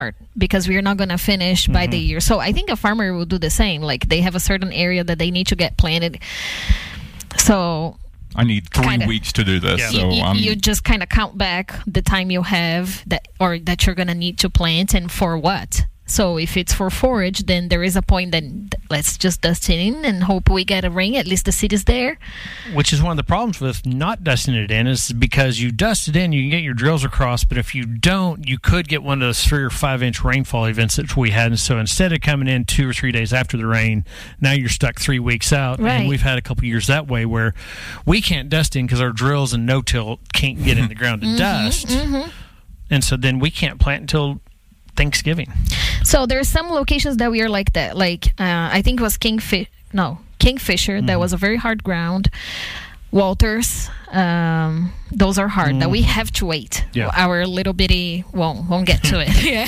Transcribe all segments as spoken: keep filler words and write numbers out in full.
because we're not going to finish mm-hmm. by the year. So I think a farmer will do the same. Like they have a certain area that they need to get planted. So I need three kinda, weeks to do this. Yeah. So you, I'm, you just kind of count back the time you have that, or that you're going to need to plant, and for what. So if it's for forage, then there is a point that let's just dust it in and hope we get a rain. At least the seed is there. Which is one of the problems with not dusting it in, is because you dust it in, you can get your drills across, but if you don't, you could get one of those three or five inch rainfall events that we had. And so instead of coming in two or three days after the rain, now you're stuck three weeks out. Right. And we've had a couple years that way where we can't dust in because our drills and no-till can't get in the ground to mm-hmm, dust. Mm-hmm. And so then we can't plant until Thanksgiving. So there's some locations that we are like that. Like uh, I think it was Kingfish. No, Kingfisher. Mm-hmm. That was a very hard ground. Walters. Um, those are hard. Mm-hmm. That we have to wait. Yeah. Our little bitty won't won't get to it. Yeah.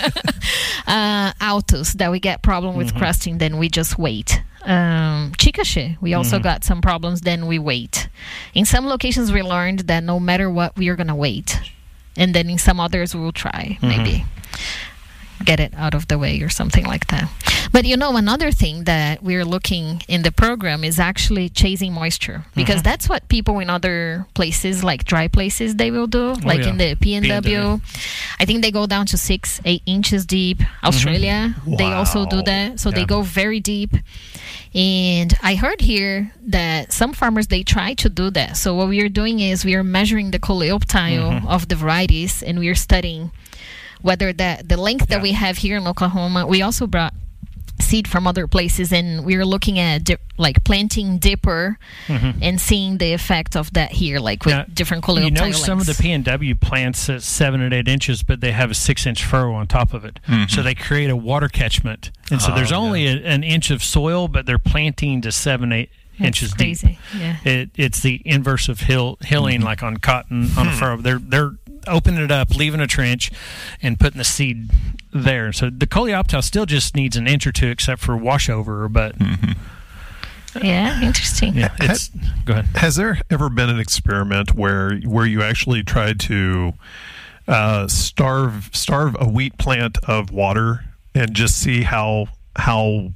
uh, Altus. That we get problem with mm-hmm. crusting. Then we just wait. Um, Chickasha. We also mm-hmm. got some problems. Then we wait. In some locations we learned that no matter what, we are gonna wait. And then in some others we'll try, mm-hmm. maybe get it out of the way or something like that. But you know, another thing that we're looking in the program is actually chasing moisture, because mm-hmm. that's what people in other places, like dry places, they will do. Oh, like yeah. in the P N W. P N W. I think they go down to six, eight inches deep. Australia, mm-hmm. wow. they also do that. So yeah. they go very deep. And I heard here that some farmers, they try to do that. So what we are doing is we are measuring the coleoptile mm-hmm. of the varieties, and we are studying whether that the length yeah. that we have here in Oklahoma. We also brought seed from other places, and we were looking at di- like planting dipper mm-hmm. and seeing the effect of that here, like with now, different coleoptile. You know, lengths. some of the P N W plants at seven and eight inches, but they have a six inch furrow on top of it, mm-hmm. so they create a water catchment, and so oh, there's only yeah. a, an inch of soil, but they're planting to seven eight That's inches crazy. deep. Yeah, it, it's the inverse of hill hilling, mm-hmm. like on cotton on a furrow. They're they're opening it up, leaving a trench, and putting the seed there. So the coleoptile still just needs an inch or two, except for washover. But mm-hmm. yeah, interesting. Yeah, it's, has, go ahead. Has there ever been an experiment where where you actually tried to uh, starve starve a wheat plant of water and just see how how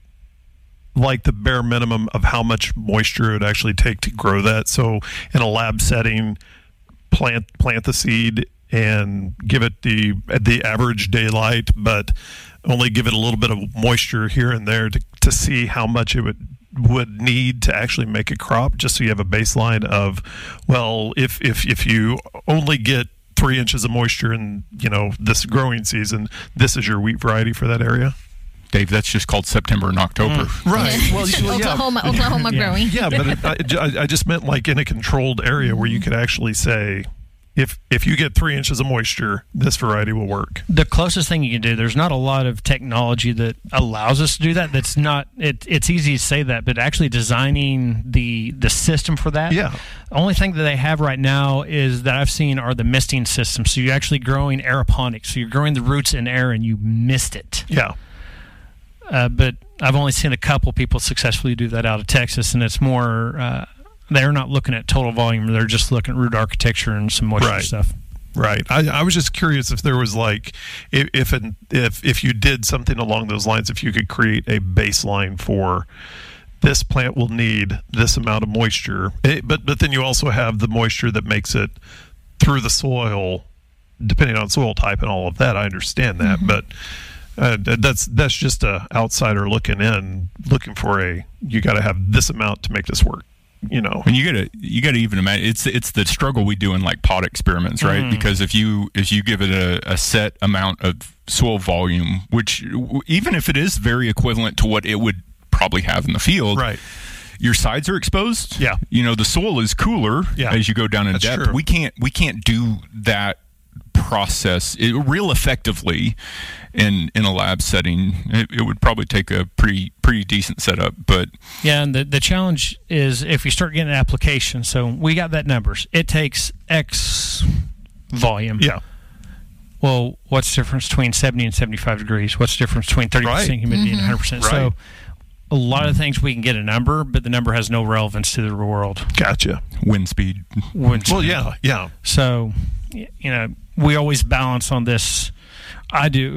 like the bare minimum of how much moisture it would actually take to grow that? So in a lab setting, plant plant the seed and give it the the average daylight, but only give it a little bit of moisture here and there to, to see how much it would would need to actually make a crop, just so you have a baseline of, well, if if if you only get three inches of moisture in, you know, this growing season, this is your wheat variety for that area. Dave, that's just called September and October. Mm, right. Yeah. Well, well, yeah. Oklahoma, Oklahoma yeah. growing. Yeah, but it, I, I just meant like in a controlled area where you could actually say, if if you get three inches of moisture, this variety will work. The closest thing you can do, there's not a lot of technology that allows us to do that. That's not, it, it's easy to say that, but actually designing the the system for that. Yeah. The only thing that they have right now is that I've seen are the misting systems. So you're actually growing aeroponics. So you're growing the roots in air and you mist it. Yeah. Uh, but I've only seen a couple people successfully do that out of Texas, and it's more, uh, they're not looking at total volume. They're just looking at root architecture and some moisture right. stuff. Right. I, I was just curious if there was like, if if, an, if if you did something along those lines, if you could create a baseline for this plant will need this amount of moisture. It, but but then you also have the moisture that makes it through the soil, depending on soil type and all of that. I understand that, mm-hmm. but uh, that's that's just a outsider looking in, looking for a, you got to have this amount to make this work. You know, and you gotta you gotta even imagine it's it's the struggle we do in like pot experiments, right? Mm. Because if you if you give it a, a set amount of soil volume, which even if it is very equivalent to what it would probably have in the field, right? Your sides are exposed. Yeah, you know, the soil is cooler yeah. as you go down in That's depth. True. We can't we can't do that process it, real effectively in in a lab setting. It, it would probably take a pretty pretty decent setup, but yeah, and the the challenge is if you start getting applications. So we got that numbers. It takes X volume. Yeah. Well, what's the difference between seventy and seventy-five degrees? What's the difference between thirty percent right. humidity mm-hmm. and one hundred percent? Right. So a lot of things we can get a number, but the number has no relevance to the real world. Gotcha. Wind speed. Wind speed. Well, yeah, yeah. So, you know, we always balance on this. I do.